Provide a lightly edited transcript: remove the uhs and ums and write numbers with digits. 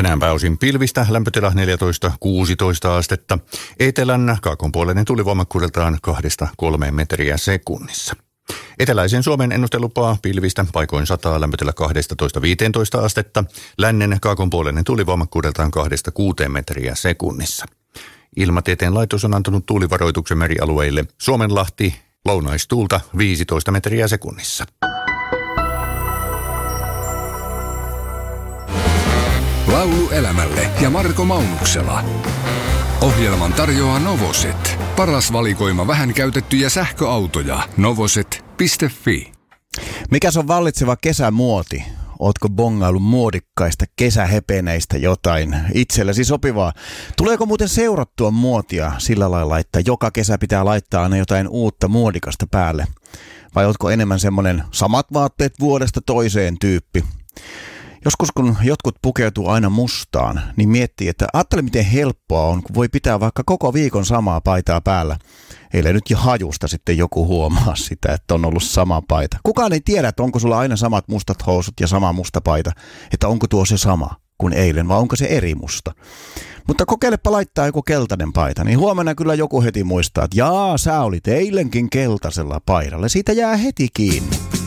Tänään pääosin pilvistä, lämpötila 14-16 astetta. Etelän kaakonpuoleinen tulivoimakkuudeltaan 2-3 metriä sekunnissa. Eteläisen Suomen ennustelupaa pilvistä, paikoin 100, lämpötila 12-15 astetta. Lännen kaakonpuoleinen tulivoimakkuudeltaan 2-6 metriä sekunnissa. Ilmatieteen laitos on antanut tuulivaroituksen merialueille. Suomenlahti, lounaistuulta 15 metriä sekunnissa. Laulu elämälle ja Marko Maunuksela. Ohjelman tarjoaa Novoset. Paras valikoima vähän käytettyjä sähköautoja. Novoset.fi. Mikäs on vallitseva kesämuoti? Ootko bongaillut muodikkaista kesähepeneistä jotain itsellesi sopivaa? Tuleeko muuten seurattua muotia sillä lailla, että joka kesä pitää laittaa aina jotain uutta muodikasta päälle? Vai ootko enemmän semmonen samat vaatteet vuodesta toiseen tyyppi? Joskus kun jotkut pukeutuu aina mustaan, niin miettii, että ajattele miten helppoa on, kun voi pitää vaikka koko viikon samaa paitaa päällä. Eilen nyt jo hajusta sitten joku huomaa sitä, että on ollut sama paita. Kukaan ei tiedä, että onko sulla aina samat mustat housut ja sama musta paita, että onko tuo se sama kuin eilen vai onko se eri musta. Mutta kokeilepa laittaa joku keltainen paita, niin huomenna kyllä joku heti muistaa, että jaa, sä olit eilenkin keltaisella paidalla. Siitä jää heti kiinni.